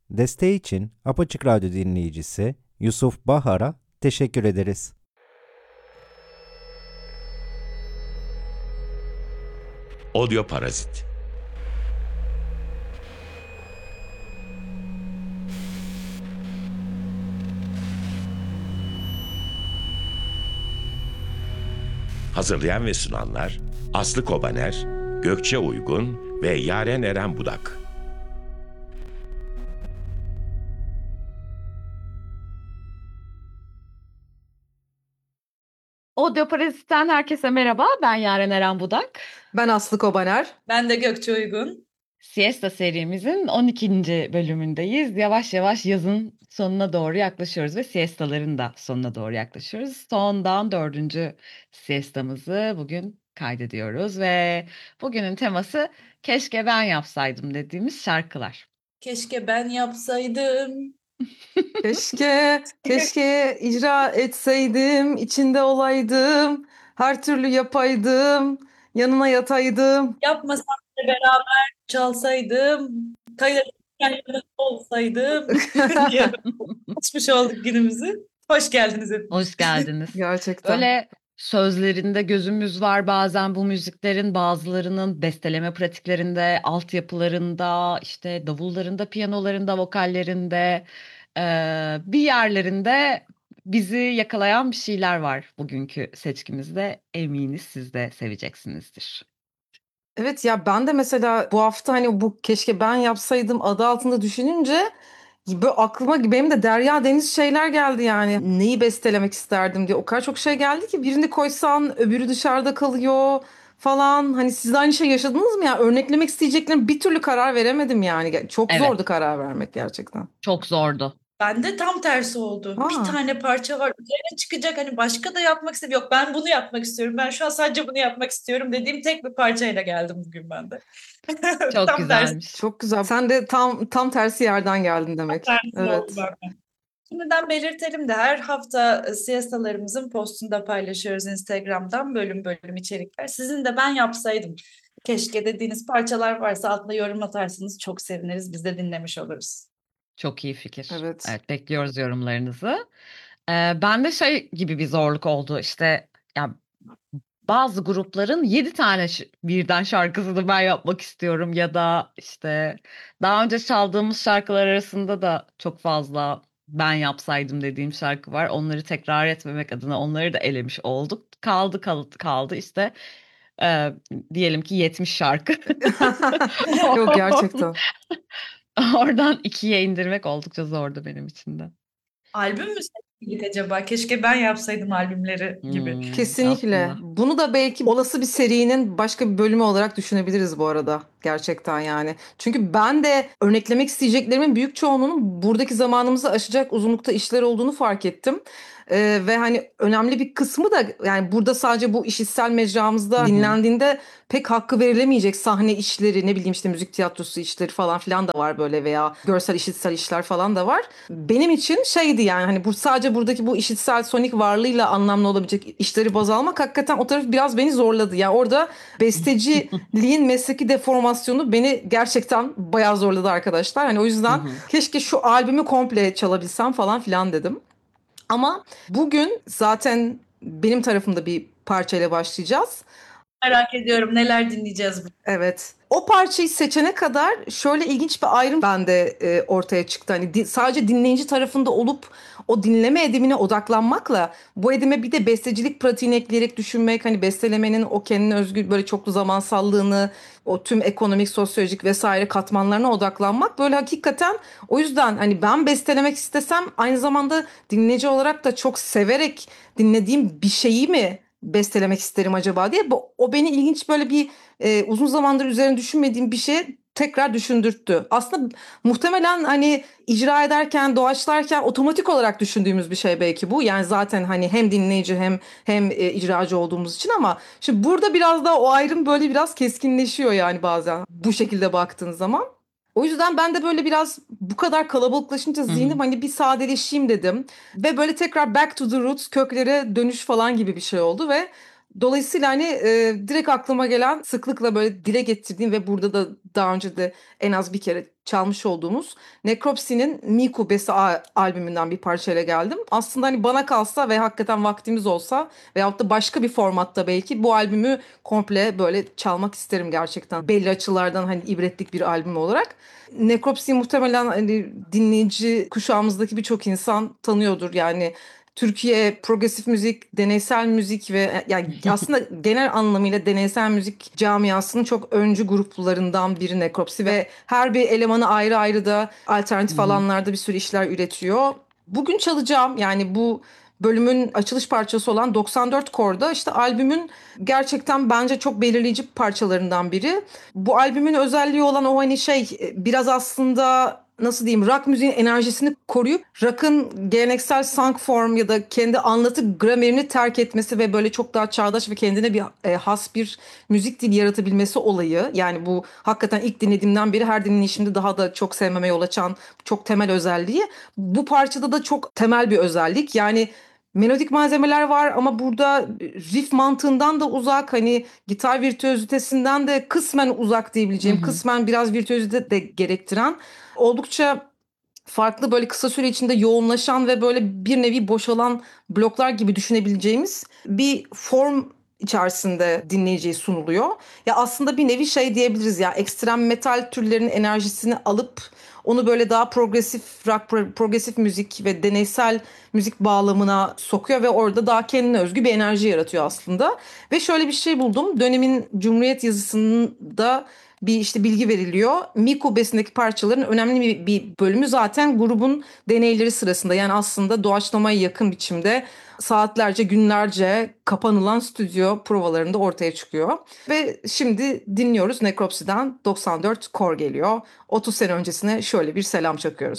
Desteği için Apaçık Radyo dinleyicisi Yusuf Bahar'a teşekkür ederiz. Audio Parazit. Hazırlayan ve sunanlar Aslı Kobaner, Gökçe Uygun ve Yaren Eren Budak. Audio Parazit'ten herkese merhaba. Ben Yaren Eren Budak. Ben Aslı Kobaner. Ben de Gökçe Uygun. Siesta serimizin 12. bölümündeyiz. Yavaş yavaş yazın sonuna doğru yaklaşıyoruz ve siestaların da sonuna doğru yaklaşıyoruz. Sondan 4. siestamızı bugün kaydediyoruz ve bugünün teması keşke ben yapsaydım dediğimiz şarkılar. Keşke ben yapsaydım. Keşke icra etseydim, içinde olaydım, her türlü yapaydım, yanına yataydım. Yapmasam da beraber çalsaydım. Kayıt yanında olsaydım diye açmış olduk günümüzü. Hoş geldiniz hepiniz. Hoş geldiniz. Gerçekten. Öyle sözlerinde gözümüz var bazen bu müziklerin, bazılarının besteleme pratiklerinde, altyapılarında, işte davullarında, piyanolarında, vokallerinde, bir yerlerinde bizi yakalayan bir şeyler var bugünkü seçkimizde. Eminiz siz de seveceksinizdir. Evet ya, ben de mesela bu hafta hani bu keşke ben yapsaydım adı altında düşününce böyle aklıma benim de derya deniz şeyler geldi yani. Neyi bestelemek isterdim diye o kadar çok şey geldi ki birini koysan öbürü dışarıda kalıyor falan. Hani siz de aynı şey yaşadınız mı ya? Örneklemek isteyeceklerim bir türlü karar veremedim yani. Çok Evet. zordu karar vermek gerçekten. Çok zordu. Bende tam tersi oldu. Ha. Bir tane parça var. Üzerine çıkacak hani başka da yapmak istemiyorum. Yok ben bunu yapmak istiyorum. Ben şu an sadece bunu yapmak istiyorum dediğim tek bir parçayla geldim bugün ben de. Çok Tam güzelmiş. Çok güzel. Sen de tam tersi yerden geldin demek. tersi Evet. oldu benden. Şimdiden belirtelim de her hafta siestalarımızın postunda paylaşıyoruz Instagram'dan bölüm bölüm içerikler. Sizin de ben yapsaydım keşke dediğiniz parçalar varsa altına yorum atarsanız çok seviniriz. Biz de dinlemiş oluruz. Çok iyi fikir. Evet. Evet, bekliyoruz yorumlarınızı. Bende şey gibi bir zorluk oldu işte ya bazı grupların 7 tane birden şarkısını ben yapmak istiyorum ya da işte daha önce çaldığımız şarkılar arasında da çok fazla ben yapsaydım dediğim şarkı var. Onları tekrar etmemek adına onları da elemiş olduk. Kaldı işte diyelim ki 70 şarkı. Yok gerçekten. Oradan 2'ye indirmek oldukça zordu benim için de. Albüm mü seçtik acaba? Keşke ben yapsaydım albümleri gibi. Kesinlikle. Aslında. Bunu da belki olası bir serinin başka bir bölümü olarak düşünebiliriz bu arada. Gerçekten yani. Çünkü ben de örneklemek isteyeceklerimin büyük çoğunluğunun buradaki zamanımızı aşacak uzunlukta işler olduğunu fark ettim. Ve hani önemli bir kısmı da yani burada sadece bu işitsel mecramızda dinlendiğinde pek hakkı verilemeyecek sahne işleri, ne bileyim işte müzik tiyatrosu işleri falan filan da var böyle veya görsel işitsel işler falan da var. Benim için şeydi yani hani bu sadece buradaki bu işitsel sonik varlığıyla anlamlı olabilecek işleri baz almak hakikaten o taraf biraz beni zorladı. Yani orada besteciliğin mesleki deformasyonu beni gerçekten bayağı zorladı arkadaşlar. Hani o yüzden keşke şu albümü komple çalabilsem falan filan dedim. Ama bugün zaten benim tarafımda bir parçayla başlayacağız. Merak ediyorum neler dinleyeceğiz bu. Evet. O parçayı seçene kadar şöyle ilginç bir ayrım bende ortaya çıktı. Hani sadece dinleyici tarafında olup o dinleme edimine odaklanmakla bu edime bir de bestecilik pratiğini ekleyerek düşünmek, hani bestelemenin o kendine özgü böyle çoklu zamansallığını, o tüm ekonomik, sosyolojik vesaire katmanlarına odaklanmak böyle hakikaten o yüzden hani ben bestelemek istesem aynı zamanda dinleyici olarak da çok severek dinlediğim bir şeyi mi bestelemek isterim acaba diye. O beni ilginç böyle bir uzun zamandır üzerine düşünmediğim bir şey tekrar düşündürttü. Aslında muhtemelen hani icra ederken, doğaçlarken otomatik olarak düşündüğümüz bir şey belki bu. Yani zaten hani hem dinleyici hem icracı olduğumuz için ama şimdi burada biraz daha o ayrım böyle biraz keskinleşiyor yani bazen bu şekilde baktığın zaman. O yüzden ben de böyle biraz bu kadar kalabalıklaşınca zihnim hani bir sadeleşeyim dedim. Ve böyle tekrar back to the roots, köklere dönüş falan gibi bir şey oldu ve Dolayısıyla hani direkt aklıma gelen, sıklıkla böyle dile getirdiğim ve burada da daha önce de en az bir kere çalmış olduğumuz Necropsy'nin Miku Besi albümünden bir parçayla geldim. Aslında hani bana kalsa ve hakikaten vaktimiz olsa veyahut da başka bir formatta belki bu albümü komple böyle çalmak isterim gerçekten. Belli açılardan hani ibretlik bir albüm olarak. Necropsy muhtemelen hani dinleyici kuşağımızdaki birçok insan tanıyordur. Yani Türkiye progresif müzik, deneysel müzik ve yani aslında genel anlamıyla deneysel müzik camiasının çok öncü gruplarından biri Necropsy ve her bir elemanı ayrı ayrı da alternatif alanlarda bir sürü işler üretiyor. Bugün çalacağım yani bu bölümün açılış parçası olan 94 Chord'da işte albümün gerçekten bence çok belirleyici parçalarından biri. Bu albümün özelliği olan o hani biraz aslında nasıl diyeyim, rock müziğin enerjisini koruyup rock'ın geleneksel song form ya da kendi anlatı gramerini terk etmesi ve böyle çok daha çağdaş ve kendine bir has bir müzik dili yaratabilmesi olayı. Yani bu hakikaten ilk dinlediğimden beri her dinleyişimde daha da çok sevmeme yol açan çok temel özelliği. Bu parçada da çok temel bir özellik. Yani melodik malzemeler var ama burada riff mantığından da uzak, hani gitar virtüözitesinden de kısmen uzak diyebileceğim, kısmen biraz virtüözite de gerektiren, oldukça farklı böyle kısa süre içinde yoğunlaşan ve böyle bir nevi boşalan bloklar gibi düşünebileceğimiz bir form içerisinde dinleyiciye sunuluyor. Ya aslında bir nevi diyebiliriz ya, ekstrem metal türlerinin enerjisini alıp onu böyle daha progresif rock, progresif müzik ve deneysel müzik bağlamına sokuyor ve orada daha kendine özgü bir enerji yaratıyor aslında. Ve şöyle bir şey buldum. Dönemin Cumhuriyet yazısında bir işte bilgi veriliyor. Miku Besi'ndeki parçaların önemli bir bölümü zaten grubun deneyleri sırasında, yani aslında doğaçlamaya yakın biçimde saatlerce, günlerce kapanılan stüdyo provalarında ortaya çıkıyor. Ve şimdi dinliyoruz, Necropsy'den 94 Chord geliyor. 30 sene öncesine şöyle bir selam çakıyoruz.